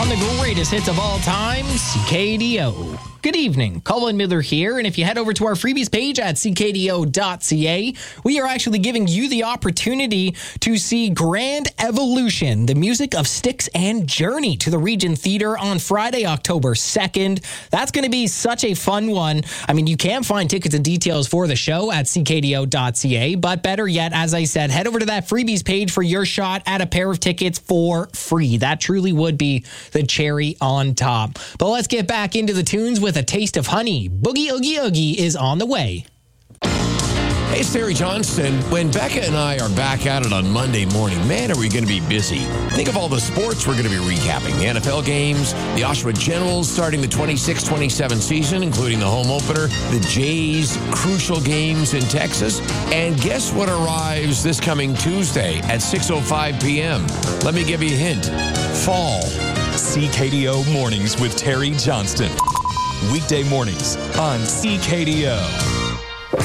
on the greatest hits of all time, CKDO. Good evening, Colin Miller here, and if you head over to our freebies page at ckdo.ca, we are actually giving you the opportunity to see Grand Evolution, the music of Styx and Journey, to the Regent Theater on Friday, October 2nd. That's going to be such a fun one. I mean, you can find tickets and details for the show at ckdo.ca, but better yet, as I said, head over to that freebies page for your shot at a pair of tickets for free. That truly would be the cherry on top. But let's get back into the tunes with a taste of honey. Boogie Oogie Oogie is on the way. Hey, it's Terry Johnston. When Becca and I are back at it on Monday morning, man, are we going to be busy. Think of all the sports we're going to be recapping. The NFL games, the Oshawa Generals starting the 26-27 season, including the home opener, the Jays' crucial games in Texas. And guess what arrives this coming Tuesday at 6:05 p.m.? Let me give you a hint. Fall. CKDO Mornings with Terry Johnston. Weekday mornings on CKDO.